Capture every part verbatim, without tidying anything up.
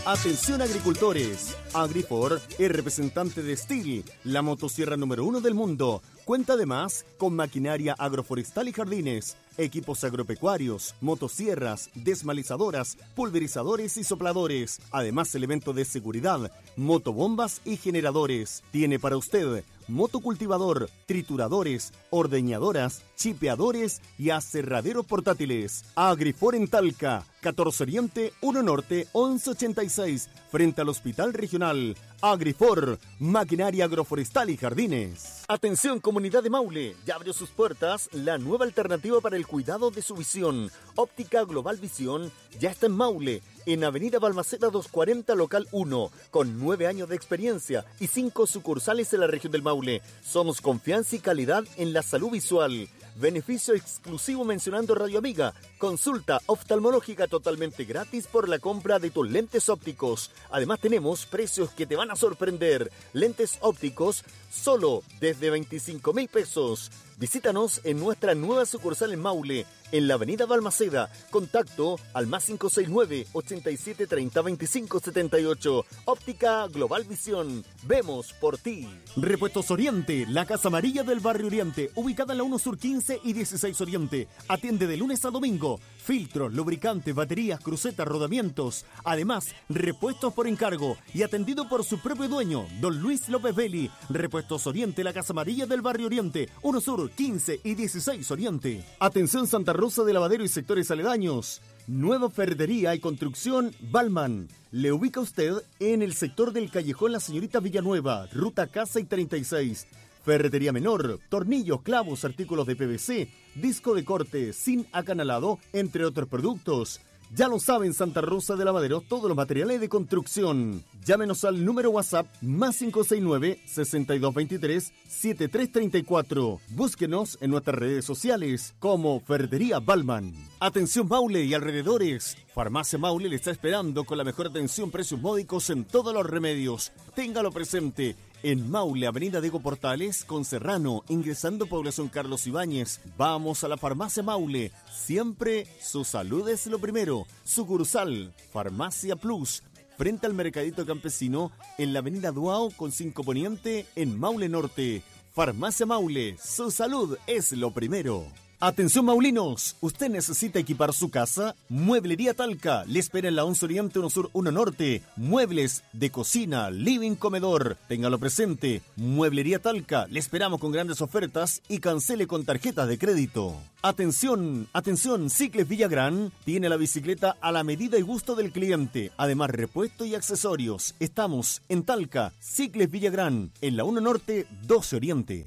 Atención agricultores, Agrifor es representante de Stihl, la motosierra número uno del mundo. Cuenta además con maquinaria agroforestal y jardines, equipos agropecuarios, motosierras, desmalizadoras, pulverizadores y sopladores. Además, elementos de seguridad, motobombas y generadores. Tiene para usted motocultivador, trituradores, ordeñadoras, chipeadores y aserraderos portátiles. Agrifor en Talca, catorce Oriente, uno Norte, once ochenta y seis, frente al Hospital Regional. Agrifor, maquinaria agroforestal y jardines. Atención comunidad de Maule, ya abrió sus puertas la nueva alternativa para el cuidado de su visión. Óptica Global Visión ya está en Maule, en Avenida Balmaceda doscientos cuarenta, local uno, con nueve años de experiencia y cinco sucursales en la región del Maule. Somos confianza y calidad en la salud visual. Beneficio exclusivo mencionando Radio Amiga. Consulta oftalmológica totalmente gratis por la compra de tus lentes ópticos. Además tenemos precios que te van a sorprender. Lentes ópticos solo desde veinticinco mil pesos. Visítanos en nuestra nueva sucursal en Maule, en la avenida Balmaceda. Contacto al más cinco seis nueve, ochenta y siete treinta, veinticinco setenta y ocho. Óptica Global Visión. Vemos por ti. Repuestos Oriente, la Casa Amarilla del Barrio Oriente, ubicada en la uno Sur quince y dieciséis Oriente. Atiende de lunes a domingo. Filtros, lubricantes, baterías, crucetas, rodamientos. Además, repuestos por encargo y atendido por su propio dueño, don Luis López Belli. Repuestos Oriente, la Casa Amarilla del Barrio Oriente, uno Sur quince y dieciséis Oriente. Atención Santa Rosa de Lavadero y sectores aledaños. Nueva ferretería y construcción Balman. Le ubica usted en el sector del Callejón La Señorita Villanueva, ruta Casa y treinta y seis. Ferretería menor, tornillos, clavos, artículos de P V C, disco de corte, sin acanalado, entre otros productos. Ya lo saben, Santa Rosa de Lavadero, todos los materiales de construcción. Llámenos al número WhatsApp más cinco seis nueve, seis dos dos tres, siete tres tres cuatro. Búsquenos en nuestras redes sociales como Ferretería Balman. Atención Maule y alrededores. Farmacia Maule le está esperando con la mejor atención, precios módicos en todos los remedios. Téngalo presente. En Maule, Avenida Diego Portales, con Serrano, ingresando Población Carlos Ibáñez. Vamos a la Farmacia Maule. Siempre su salud es lo primero. Sucursal, Farmacia Plus, frente al Mercadito Campesino, en la Avenida Duao, con cinco Poniente, en Maule Norte. Farmacia Maule, su salud es lo primero. Atención maulinos, ¿usted necesita equipar su casa? Mueblería Talca, le espera en la once Oriente, uno Sur, uno Norte. Muebles de cocina, living, comedor. Téngalo presente. Mueblería Talca, le esperamos con grandes ofertas y cancele con tarjetas de crédito. Atención, atención, Cicles Villagrán tiene la bicicleta a la medida y gusto del cliente. Además, repuesto y accesorios. Estamos en Talca, Cicles Villagrán, en la uno Norte, doce Oriente.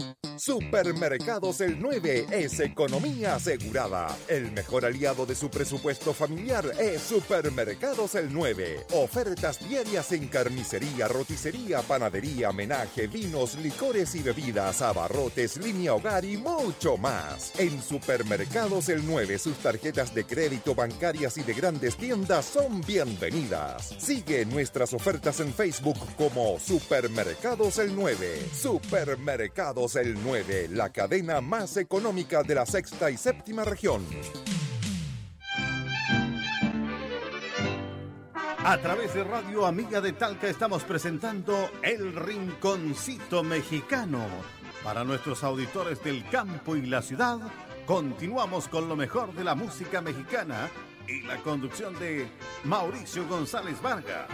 Supermercados El nueve es economía asegurada. El mejor aliado de su presupuesto familiar es Supermercados El nueve. Ofertas diarias en carnicería, roticería, panadería, menaje, vinos, licores y bebidas, abarrotes, línea hogar y mucho más. En Supermercados El nueve, sus tarjetas de crédito, bancarias y de grandes tiendas son bienvenidas. Sigue nuestras ofertas en Facebook como Supermercados El nueve. Supermercados El nueve, la cadena más económica de la sexta y séptima región. A través de Radio Amiga de Talca estamos presentando El Rinconcito Mexicano. Para nuestros auditores del campo y la ciudad, continuamos con lo mejor de la música mexicana y la conducción de Mauricio González Vargas.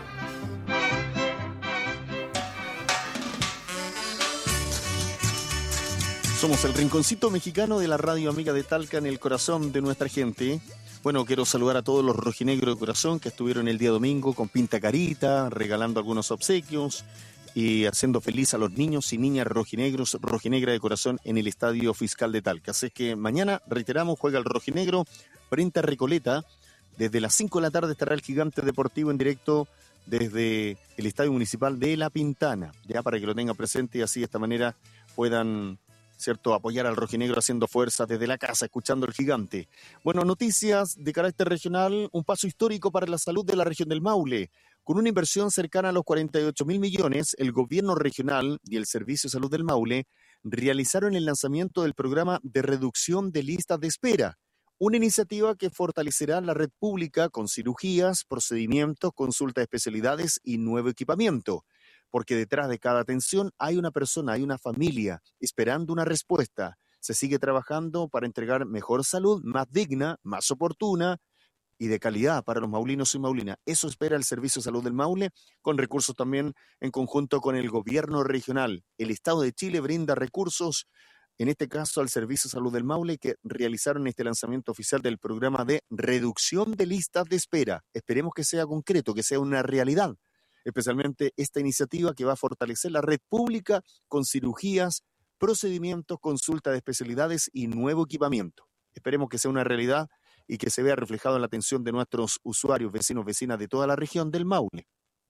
Somos el Rinconcito Mexicano de la Radio Amiga de Talca, en el corazón de nuestra gente. Bueno, quiero saludar a todos los rojinegros de corazón que estuvieron el día domingo con pinta carita, regalando algunos obsequios y haciendo feliz a los niños y niñas rojinegros, rojinegra de corazón en el Estadio Fiscal de Talca. Así que mañana, reiteramos, juega el rojinegro frente a Recoleta. Desde las cinco de la tarde estará el Gigante Deportivo en directo desde el Estadio Municipal de La Pintana, ya para que lo tengan presente y así de esta manera puedan, ¿cierto?, apoyar al rojinegro haciendo fuerza desde la casa, escuchando el Gigante. Bueno, noticias de carácter regional, un paso histórico para la salud de la región del Maule. Con una inversión cercana a los cuarenta y ocho mil millones, el gobierno regional y el Servicio de Salud del Maule realizaron el lanzamiento del programa de reducción de listas de espera, Una iniciativa que fortalecerá la red pública con cirugías, procedimientos, consulta de especialidades y nuevo equipamiento. Porque detrás de cada atención hay una persona, hay una familia esperando una respuesta. Se sigue trabajando para entregar mejor salud, más digna, más oportuna y de calidad para los maulinos y maulinas. Eso espera el Servicio de Salud del Maule, con recursos también en conjunto con el gobierno regional. El Estado de Chile brinda recursos, en este caso al Servicio de Salud del Maule, que realizaron este lanzamiento oficial del programa de reducción de listas de espera. Esperemos que sea concreto, que sea una realidad, especialmente esta iniciativa que va a fortalecer la red pública con cirugías, procedimientos, consulta de especialidades y nuevo equipamiento. Esperemos que sea una realidad y que se vea reflejado en la atención de nuestros usuarios, vecinos, vecinas de toda la región del Maule.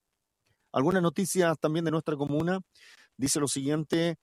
Algunas noticias también de nuestra comuna. Dice lo siguiente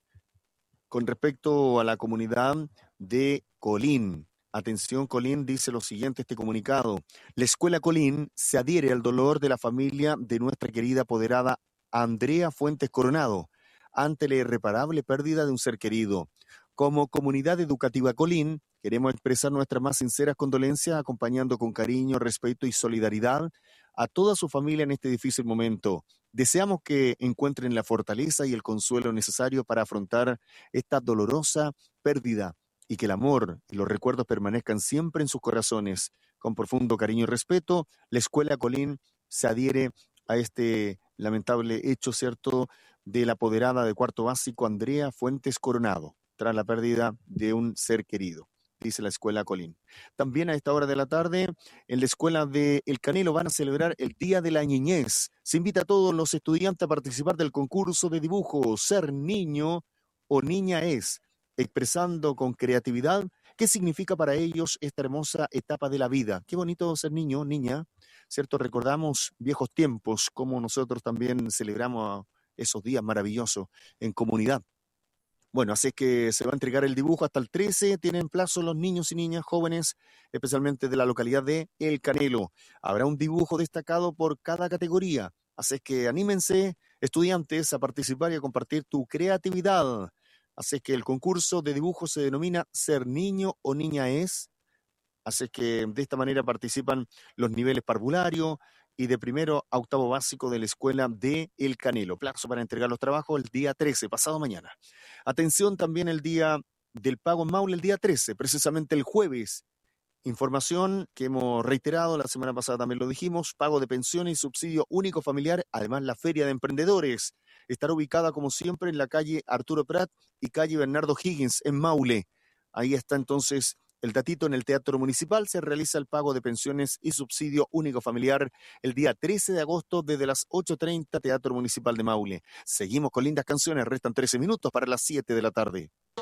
con respecto a la comunidad de Colín. Atención, Colín, dice lo siguiente este comunicado. La Escuela Colín se adhiere al dolor de la familia de nuestra querida apoderada Andrea Fuentes Coronado ante la irreparable pérdida de un ser querido. Como comunidad educativa Colín, queremos expresar nuestras más sinceras condolencias, acompañando con cariño, respeto y solidaridad a toda su familia en este difícil momento. Deseamos que encuentren la fortaleza y el consuelo necesario para afrontar esta dolorosa pérdida y que el amor y los recuerdos permanezcan siempre en sus corazones. Con profundo cariño y respeto, la Escuela Colín se adhiere a este lamentable hecho, ¿cierto?, de la apoderada de cuarto básico Andrea Fuentes Coronado, tras la pérdida de un ser querido, dice la Escuela Colín. También a esta hora de la tarde, en la Escuela de El Canelo van a celebrar el Día de la Niñez. Se invita a todos los estudiantes a participar del concurso de dibujo Ser Niño o Niña Es, expresando con creatividad qué significa para ellos esta hermosa etapa de la vida. Qué bonito ser niño, niña, ¿cierto? Recordamos viejos tiempos, como nosotros también celebramos esos días maravillosos en comunidad. Bueno, así es que se va a entregar el dibujo hasta el trece, tienen plazo los niños y niñas jóvenes, especialmente de la localidad de El Canelo. Habrá un dibujo destacado por cada categoría, así es que anímense, estudiantes, a participar y a compartir tu creatividad. Así es que el concurso de dibujo se denomina Ser Niño o Niña Es, así es que de esta manera participan los niveles parvulario y de primero a octavo básico de la Escuela de El Canelo. Plazo para entregar los trabajos el día trece, pasado mañana. Atención también el día del pago en Maule, el día trece, precisamente el jueves. Información que hemos reiterado, la semana pasada también lo dijimos, pago de pensiones y subsidio único familiar, además la Feria de Emprendedores. Estará ubicada como siempre en la calle Arturo Prat y calle Bernardo Higgins en Maule. Ahí está entonces el datito. En el Teatro Municipal se realiza el pago de pensiones y subsidio único familiar el día trece de agosto desde las ocho treinta, Teatro Municipal de Maule. Seguimos con lindas canciones, restan trece minutos para las siete de la tarde.